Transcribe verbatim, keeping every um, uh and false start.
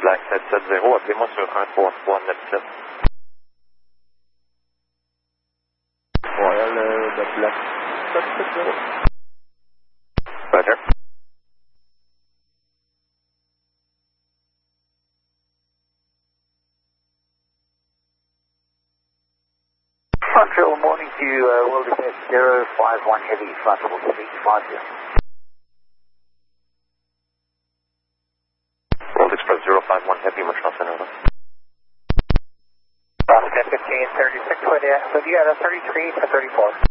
Black sept sept zéro, appelez-moi sur un trois trois neuf sept. Royal euh, de Black sept sept zéro. Roger. Montreal morning to uh, World Express zero five one Heavy, flight level three five zero. World Express zero five one Heavy, Montreal Center. ten fifteen thirty-six, with you at a thirty-three to thirty-four.